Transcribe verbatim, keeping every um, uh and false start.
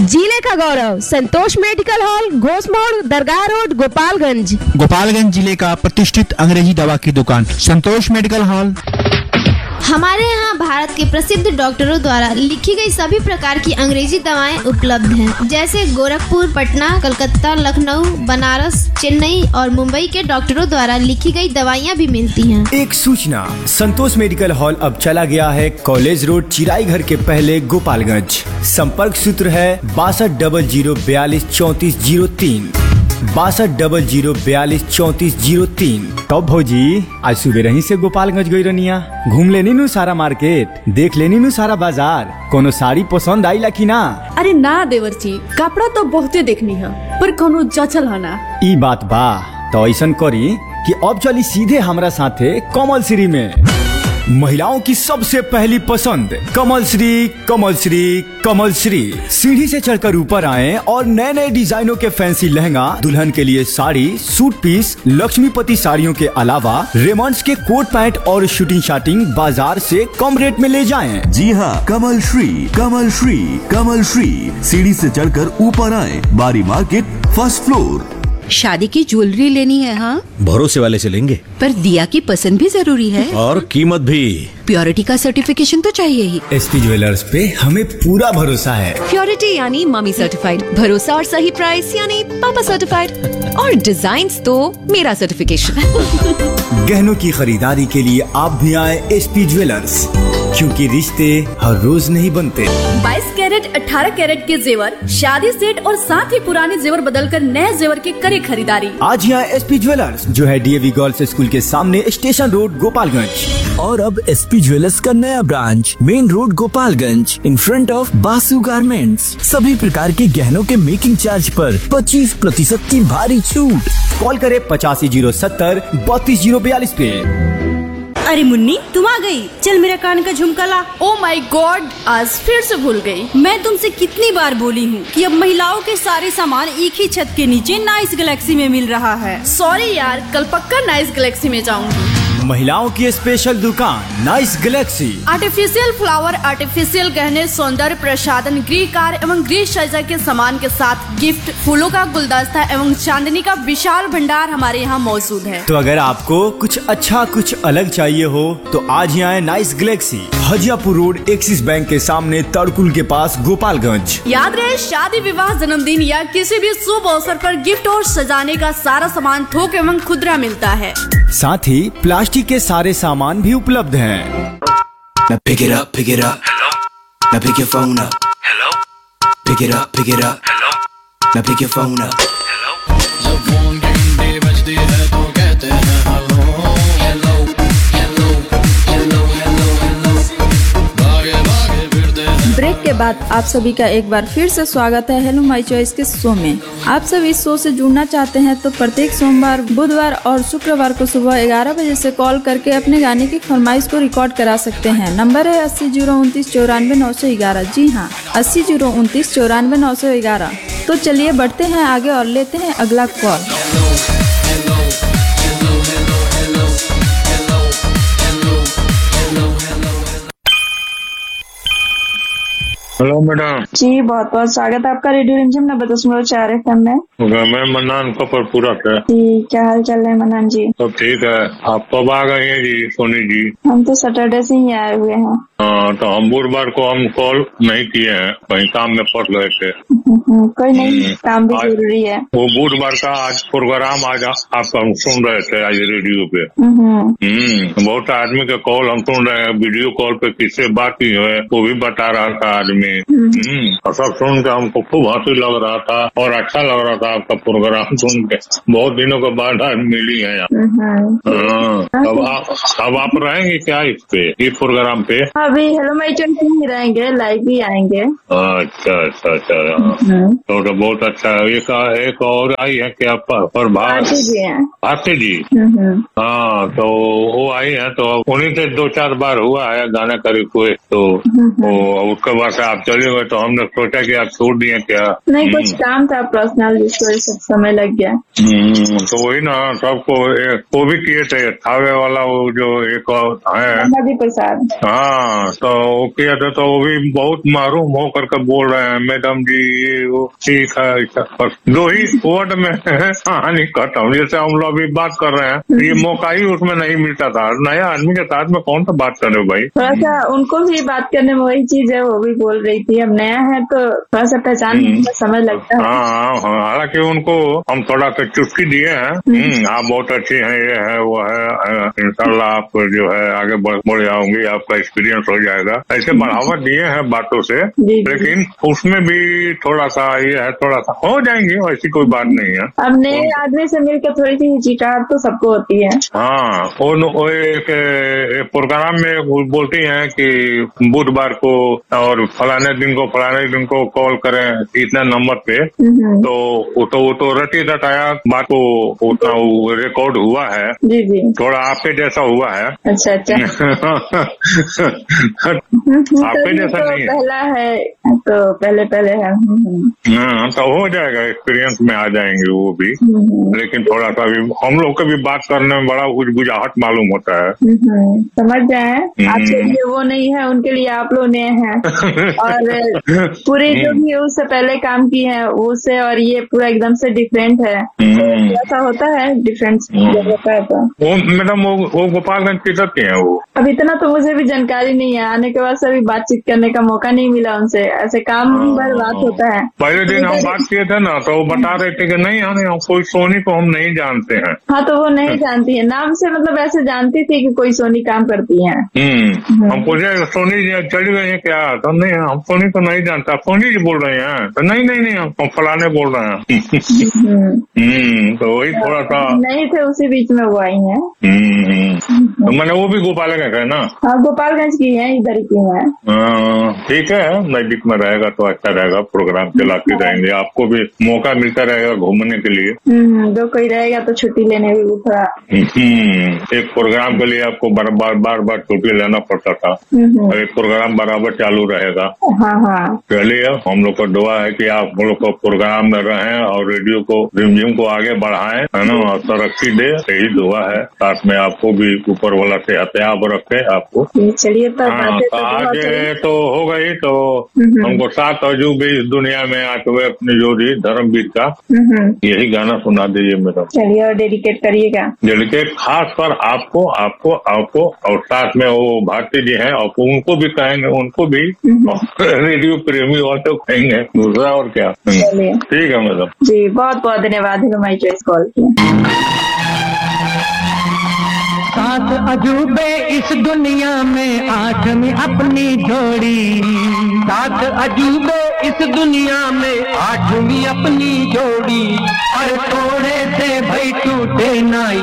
जिले का गौरव, संतोष medical hall, Ghosh मोड़, दरगाह रोड, गोपालगंज। गोपालगंज जिले का प्रतिष्ठित अंग्रेजी दवा की दुकान संतोष मेडिकल हॉल। हमारे यहाँ भारत के प्रसिद्ध डॉक्टरों द्वारा लिखी गई सभी प्रकार की अंग्रेजी दवाएं उपलब्ध हैं, जैसे गोरखपुर, पटना, कलकत्ता, लखनऊ, बनारस, चेन्नई और मुंबई के डॉक्टरों द्वारा लिखी गई दवाइयाँ भी मिलती हैं। एक सूचना, संतोष मेडिकल हॉल अब चला गया है कॉलेज रोड, चिराई घर के पहले, गोपालगंज। संपर्क सूत्र है बासठ डबल जीरो बयालीस चौंतीस जीरो तीन बासठ डबल जीरो बयालीस चौंतीस जीरो तीन। तब भौजी आज सुबह रही से गोपालगंज गई रनिया, घूम लेनी नु सारा मार्केट, देख लेनी नु सारा बाजार, कोनो साड़ी पसंद आई ला की ना? अरे ना देवर जी, कपड़ा तो बहुते देखनी है, पर कोनो जचल है ना। ई बात बा, तो ऐसा करी कि अब चली सीधे हमरा साथे कमल श्री में। महिलाओं की सबसे पहली पसंद कमल श्री, कमल श्री, कमल श्री। सीढ़ी से चढ़कर ऊपर आएं और नए नए डिजाइनों के फैंसी लहंगा, दुल्हन के लिए साड़ी, सूट पीस, लक्ष्मीपति साड़ियों के अलावा रेमंड्स के कोट पैंट और शूटिंग शाटिंग बाजार से कम रेट में ले जाएं। जी हाँ, कमल श्री, कमल श्री, कमल श्री। सीढ़ी से चढ़कर ऊपर आए, बारी मार्केट, फर्स्ट फ्लोर। शादी की ज्वेलरी लेनी है? हाँ, भरोसे वाले से लेंगे, पर दिया की पसंद भी जरूरी है और कीमत भी। प्योरिटी का सर्टिफिकेशन तो चाहिए ही। एसपी ज्वेलर्स पे हमें पूरा भरोसा है। प्योरिटी यानी मम्मी सर्टिफाइड, भरोसा और सही प्राइस यानी पापा सर्टिफाइड, और डिजाइन्स तो मेरा सर्टिफिकेशन। गहनों की खरीदारी के लिए आप भी आए एसपी ज्वेलर्स, क्योंकि रिश्ते हर रोज नहीं बनते। बाईस कैरेट, अठारह कैरेट के जेवर, शादी सेट और साथ ही पुराने जेवर बदलकर नए जेवर के करे खरीदारी। आज यहाँ एसपी ज्वेलर्स, जो है डीएवी गर्ल्स स्कूल के सामने, स्टेशन रोड, गोपालगंज। और अब एसपी ज्वेलर्स का नया branch main road, Gopalganj, in front of Basu garments. सभी प्रकार के गहनों के मेकिंग चार्ज पर पच्चीस प्रतिशत की भारी छूट। कॉल करे पचासी जीरो सत्तर बत्तीस जीरो बयालीस पे। अरे मुन्नी, तुम आ गई, चल मेरा कान का झुमका ला। ओ माय गॉड, आज फिर से भूल गई। मैं तुमसे कितनी बार बोली हूँ कि अब महिलाओं के सारे सामान एक ही छत के नीचे नाइस गैलेक्सी में मिल रहा है। सॉरी यार, कल पक्का नाइस गैलेक्सी में जाऊंगी। महिलाओं की स्पेशल दुकान nice Galaxy. Artificial flower, artificial गहने, सौंदर्य प्रसाधन, गृह कार्य एवं गृह सज्जा के सामान के साथ गिफ्ट, फूलों का गुलदस्ता एवं चांदनी का विशाल भंडार हमारे यहाँ मौजूद है। तो अगर आपको कुछ अच्छा, कुछ अलग चाहिए हो तो आज ही आए nice Galaxy, Hajiyapur road, axis bank के सामने, तड़कुल के पास, गोपालगंज। याद रहे, शादी, विवाह, जन्मदिन या किसी भी शुभ अवसर पर गिफ्ट और सजाने का सारा सामान थोक एवं खुदरा मिलता है। साथ ही प्लास्टिक के सारे सामान भी उपलब्ध हैं। Now pick it up, pick it up. Hello. Now pick your phone up. Hello. Pick it up, pick it up. Hello. Now pick your phone up. Hello. जब फोन घंटे बजते हैं तो कहते हैं hello hello hello hello hello hello. भागे भागे फिरते हैं। ब्रेक के बाद आप सभी का एक बार फिर से स्वागत है हेलो माय चॉइस के शो में। आप सब इस शो से जुड़ना चाहते हैं तो प्रत्येक सोमवार, बुधवार और शुक्रवार को सुबह ग्यारह बजे से कॉल करके अपने गाने की फरमाइश को रिकॉर्ड करा सकते हैं। नंबर है अस्सी जीरो उनतीस चौरानवे नौ सौ ग्यारह। जी हाँ, अस्सी जीरो उनतीस चौरानवे नौ सौ ग्यारह। तो चलिए बढ़ते हैं आगे और लेते हैं अगला कॉल। हेलो मैडम जी, बहुत बहुत स्वागत है आपका रेडियो रिमझिम नब्बे दशमलव चार एफ एम में। मैं मन्नान कपरपुरा से। जी, क्या हाल चल रहा है मन्नान जी? सब ठीक है। आप कब आ गए हैं जी सोनी जी? हम तो सैटरडे से ही आए हुए हैं। हाँ, तो हम बुधवार को हम कॉल नहीं किए हैं, कहीं काम में फंस गए थे। कोई नहीं, काम भी जरूरी है। वो बुधवार का आज प्रोग्राम आज आपका हम सुन रहे थे आज रेडियो पे। हम्म बहुत आदमी के कॉल हम सुन रहे हैं, वीडियो कॉल पे किससे बात की है वो भी बता रहा था आदमी। हम्म सब सुन के हमको खूब हंसी लग रहा था और अच्छा लग रहा था आपका प्रोग्राम सुन के। बहुत दिनों के बाद आज मिली है यहाँ। अब आप अब आप रहेंगे क्या इस पे, इस प्रोग्राम पे? अभी हेलो माय चॉइस ही रहेंगे, लाइव ही आएंगे। अच्छा अच्छा अच्छा, तो, तो बहुत अच्छा है। एक एक और आई है क्या प्रभात भारती जी? हाँ, तो वो आई है, तो उन्हीं से दो चार बार हुआ है गाने का रिक्वेस्ट, तो उसके बाद आप चले गए तो हमने सोचा कि आप छोड़ दिए क्या? नहीं, कुछ काम था पर्सनल, जिसको सब समय लग गया। तो वही ना, सबको वो भी किए थे, थावे वाला वो जो एक है प्रसाद। हाँ, हाँ तो वो किया था, तो वो भी बहुत मारूम हो करके बोल रहे हैं, मैडम जी ये वो ठीक है ऐसा। बस दो ही वर्ड में कहानी खत्म। जैसे हम लोग अभी बात कर रहे हैं, ये मौका ही उसमें नहीं मिलता था। नया आदमी के साथ में कौन सा बात करे भाई। थोड़ा सा उनको भी बात करने में वही चीज है, वो भी बोल रही थी अब नया है तो थोड़ा सा पहचान में समय लगता है। हाँ हाँ, हालांकि उनको हम थोड़ा सा चुटकी दिए हैं, आप बहुत अच्छी हैं, ये है वो है, इंशाल्लाह आप जो है आगे बढ़ बढ़ जाओगे, आपका एक्सपीरियंस हो जाएगा, ऐसे बढ़ावा दिए हैं बातों से। लेकिन उसमें भी थोड़ा सा ये है, थोड़ा सा हो जाएंगे, ऐसी कोई बात नहीं है। अब नए आदमी से मिलकर थोड़ी सी हिचकिचाहट तो सबको होती है। हाँ, वो एक प्रोग्राम में बोलती हैं कि बुधवार को और फलाने दिन को फलाने दिन को कॉल करें इतना नंबर पे, तो वो तो वो तो रटी रटाया बात को उतना रिकॉर्ड हुआ है। जी जी, थोड़ा आपके जैसा हुआ है। अच्छा अच्छा आपके जैसा तो नहीं है, पहला है तो पहले पहले है। हाँ तो हो जाएगा, एक्सपीरियंस में आ जाएंगे वो भी। लेकिन थोड़ा सा भी हम लोग को भी बात करने में बड़ा कुछ बुझाहट मालूम होता है। समझ जाए, आपके लिए वो नहीं है, उनके लिए आप लोग नए हैं। और पूरे जो भी उससे पहले काम की है उससे और ये पूरा एकदम से डिफरेंट है, तो ऐसा होता है डिफरेंस होता है। तो वो मैडम वो, वो गोपालगंज किधर के हैं वो? अब इतना तो मुझे भी जानकारी नहीं है, आने के बाद से अभी बातचीत करने का मौका नहीं मिला उनसे, ऐसे काम भर बात होता है। पहले दिन हम बात किए थे ना, तो वो बता रहे थे कि नहीं हमें कोई सोनी को हम नहीं जानते हैं। हाँ तो वो नहीं जानती है, नाम से मतलब ऐसे जानती थी कि कोई सोनी काम करती है। हम्म हम पूछे सोनी जी चली गई है क्या, तो नहीं हम सोनी को नहीं जानता, सोनी जी बोल रहे हैं, तो नहीं नहीं नहीं हम फलाने बोल रहे हैं। हम्म तो वही थोड़ा सा नहीं थे, उसी बीच में वो आई है। तो मैंने वो भी गोपालगंज है ना? हाँ गोपालगंज की है, इधर की है। ठीक है, नजदीक में रहेगा तो अच्छा रहेगा, प्रोग्राम चलाते रहेंगे, आपको भी मौका मिलता रहेगा घूमने के लिए। दो कोई रहेगा तो छुट्टी लेने भी थोड़ा, एक प्रोग्राम के लिए आपको बार बार बार बार छुट्टी लेना पड़ता था, और एक प्रोग्राम बराबर चालू रहेगा। हाँ हाँ चलिए, हम लोग को दुआ है कि आप हम लोग को प्रोग्राम में रहें और रेडियो को रिमझिम को आगे बढ़ाएं, है ना, और तरक्की दे, यही दुआ है। साथ में आपको भी ऊपर वाला से हथियार रखे आपको। चलिए तो आगे तो हो गई, तो हमको सात अजूबे इस दुनिया में आते हुए अपनी जोड़ी धर्मवीर का यही गाना सुना दीजिए मेरा। चलिए और डेडिकेट करिएगा। डेडिकेट खास कर आपको आपको आपको और साथ में वो भारती जी हैं, और उनको भी कहेंगे, उनको भी रेडियो प्रेमी और तो कहेंगे, दूसरा और क्या। ठीक है मैडम जी, बहुत बहुत धन्यवाद हमारी चॉइस कॉल किया। सात अजूबे इस दुनिया में आठवीं अपनी जोड़ी, सात अजूबे इस दुनिया में आठवीं अपनी जोड़ी, और थोड़े से भाई टूटे ना